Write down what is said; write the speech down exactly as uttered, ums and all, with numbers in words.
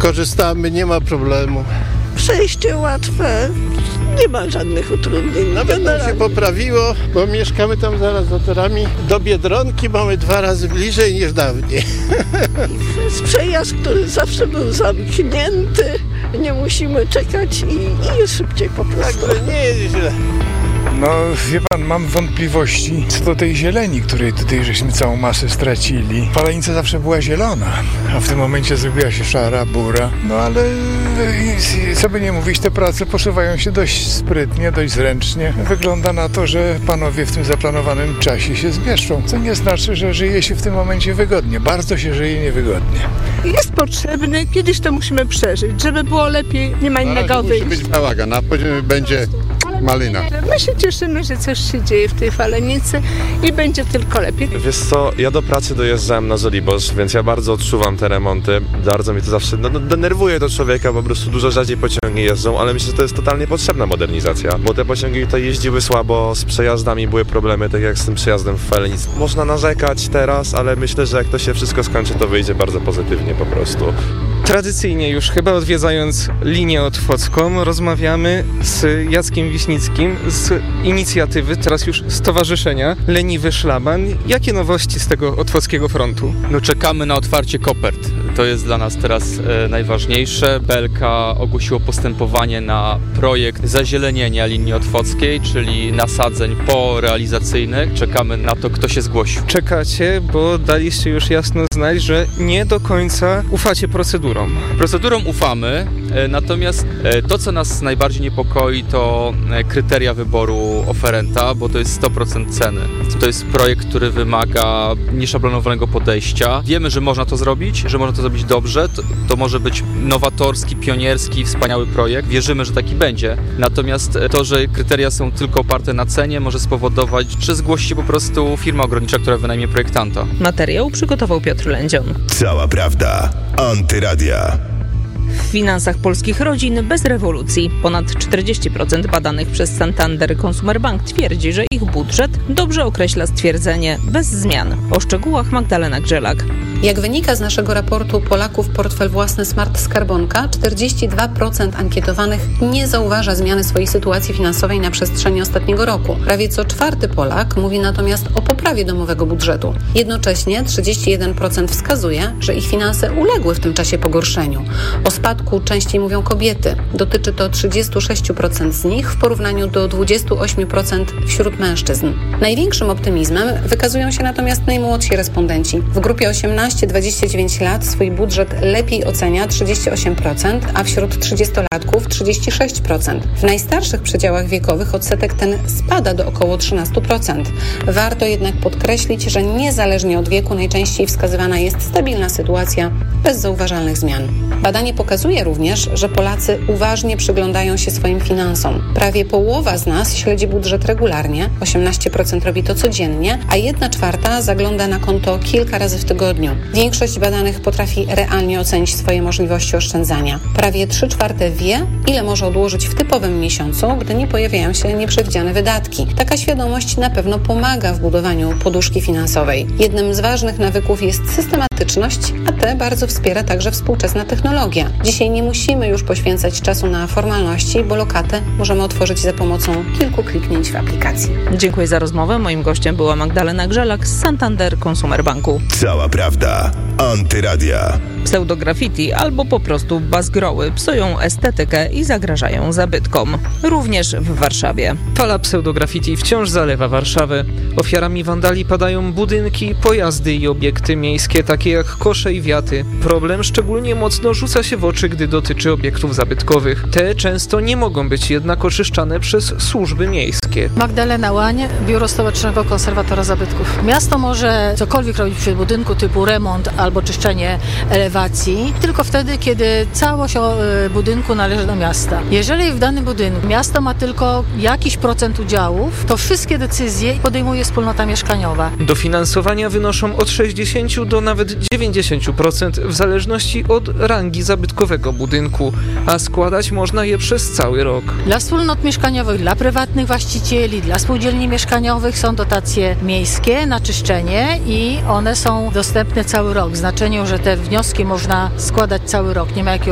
korzystamy, nie ma problemu. Przejście łatwe, nie ma żadnych utrudnień. Nawet nam się poprawiło, bo mieszkamy tam zaraz za torami. Do Biedronki mamy dwa razy bliżej niż dawniej. Jest przejazd, który zawsze był zamknięty, nie musimy czekać i, i jest szybciej po prostu. Także nie jest źle. No, wie pan, mam wątpliwości co do tej zieleni, której tutaj żeśmy całą masę stracili. Palenica zawsze była zielona, a w tym momencie zrobiła się szara, bura. No ale co by nie mówić, te prace posuwają się dość sprytnie, dość zręcznie. Wygląda na to, że panowie w tym zaplanowanym czasie się zmieszczą, co nie znaczy, że żyje się w tym momencie wygodnie. Bardzo się żyje niewygodnie. Jest potrzebny, kiedyś to musimy przeżyć, żeby było lepiej, nie ma innego wyjścia. Musi być bałagan, a później będzie malina. My się cieszymy, że coś się dzieje w tej Falenicy i będzie tylko lepiej. Wiesz co, ja do pracy dojeżdżałem na Żoliborz, więc ja bardzo odczuwam te remonty. Bardzo mnie to zawsze, no, no denerwuje to człowieka, po prostu dużo rzadziej pociągi jeżdżą, ale myślę, że to jest totalnie potrzebna modernizacja, bo te pociągi tutaj jeździły słabo, z przejazdami były problemy, tak jak z tym przejazdem w Falenicy. Można narzekać teraz, ale myślę, że jak to się wszystko skończy, to wyjdzie bardzo pozytywnie po prostu. Tradycyjnie już chyba odwiedzając linię otwocką rozmawiamy z Jackiem Wiśnickim z inicjatywy, teraz już stowarzyszenia Leniwy Szlaban. Jakie nowości z tego otwockiego frontu? No czekamy na otwarcie kopert. To jest dla nas teraz e, najważniejsze. B L K ogłosiło postępowanie na projekt zazielenienia linii otwockiej, czyli nasadzeń porealizacyjnych. Czekamy na to, kto się zgłosił. Czekacie, bo daliście już jasno znać, że nie do końca ufacie procedurom. Procedurom ufamy, e, natomiast e, to, co nas najbardziej niepokoi, to e, kryteria wyboru oferenta, bo to jest sto procent ceny. To jest projekt, który wymaga nieszablonowanego podejścia. Wiemy, że można to zrobić, że można to zrobić dobrze. To, to może być nowatorski, pionierski, wspaniały projekt. Wierzymy, że taki będzie. Natomiast to, że kryteria są tylko oparte na cenie, może spowodować, że zgłosi się po prostu firma ogrodnicza, która wynajmie projektanta. Materiał przygotował Piotr Lędzion. Cała prawda. Antyradia. W finansach polskich rodzin bez rewolucji. Ponad czterdzieści procent badanych przez Santander Consumer Bank twierdzi, że ich budżet dobrze określa stwierdzenie bez zmian. O szczegółach Magdalena Grzelak. Jak wynika z naszego raportu Polaków portfel własny Smart Skarbonka, czterdzieści dwa procent ankietowanych nie zauważa zmiany swojej sytuacji finansowej na przestrzeni ostatniego roku. Prawie co czwarty Polak mówi natomiast o poprawie domowego budżetu. Jednocześnie trzydzieści jeden procent wskazuje, że ich finanse uległy w tym czasie pogorszeniu. O spadku częściej mówią kobiety. Dotyczy to trzydzieści sześć procent z nich w porównaniu do dwadzieścia osiem procent wśród mężczyzn. Największym optymizmem wykazują się natomiast najmłodsi respondenci. W grupie osiemnaście do dwudziestu dziewięciu lat swój budżet lepiej ocenia trzydzieści osiem procent, a wśród trzydziestolatków trzydzieści sześć procent. W najstarszych przedziałach wiekowych odsetek ten spada do około trzynaście procent. Warto jednak podkreślić, że niezależnie od wieku najczęściej wskazywana jest stabilna sytuacja bez zauważalnych zmian. Badanie pokazuje również, że Polacy uważnie przyglądają się swoim finansom. Prawie połowa z nas śledzi budżet regularnie, osiemnaście procent robi to codziennie, a jedna czwarta zagląda na konto kilka razy w tygodniu. Większość badanych potrafi realnie ocenić swoje możliwości oszczędzania. Prawie trzy czwarte wie, ile może odłożyć w typowym miesiącu, gdy nie pojawiają się nieprzewidziane wydatki. Taka świadomość na pewno pomaga w budowaniu poduszki finansowej. Jednym z ważnych nawyków jest systematyczność, a te bardzo wspiera także współczesna technologia. Dzisiaj nie musimy już poświęcać czasu na formalności, bo lokatę możemy otworzyć za pomocą kilku kliknięć w aplikacji. Dziękuję za rozmowę. Moim gościem była Magdalena Grzelak z Santander Consumer Banku. Cała prawda. Antyradia. Pseudograffiti albo po prostu bazgroły psują estetykę i zagrażają zabytkom. Również w Warszawie. Fala pseudograffiti wciąż zalewa Warszawę. Ofiarami wandali padają budynki, pojazdy i obiekty miejskie, takie jak kosze i wiaty. Problem szczególnie mocno rzuca się w oczy, gdy dotyczy obiektów zabytkowych. Te często nie mogą być jednak oczyszczane przez służby miejskie. Magdalena Łań, Biuro Stołecznego Konserwatora Zabytków. Miasto może cokolwiek robić przy budynku typu remont albo czyszczenie elewacji, tylko wtedy, kiedy całość budynku należy do miasta. Jeżeli w danym budynku miasto ma tylko jakiś procent udziałów, to wszystkie decyzje podejmuje wspólnota mieszkaniowa. Dofinansowania wynoszą od sześćdziesiąt do nawet dziewięćdziesiąt procent w zależności od rangi zabytkowego budynku, a składać można je przez cały rok. Dla wspólnot mieszkaniowych, dla prywatnych właścicieli, dla spółdzielni mieszkaniowych są dotacje miejskie na czyszczenie i one są dostępne cały rok, w znaczeniu, że te wnioski można składać cały rok, nie ma jakiegoś